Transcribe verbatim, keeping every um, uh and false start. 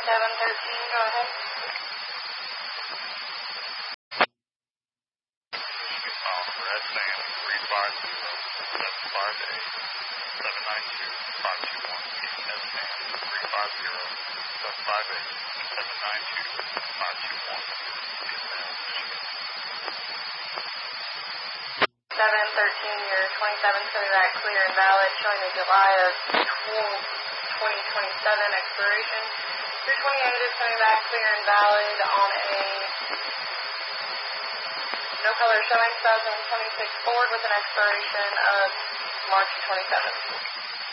twenty-seven thirteen, go ahead. File number S A M three five zero seven five eight seven nine two five two one. S A M three five zero seven five eight seven nine two five two one. seven thirteen, your twenty-seven coming back clear and valid, showing a July of twenty twenty-seven expiration. Your twenty-eight is coming back clear and valid on a no color showing two thousand twenty-six Ford with an expiration of March twenty-seventh.